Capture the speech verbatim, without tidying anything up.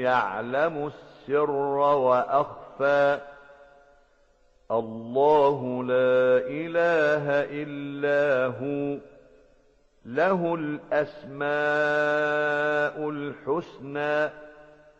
يعلم السر وأخفى. الله لا إله إلا هو، له الأسماء الحسنى.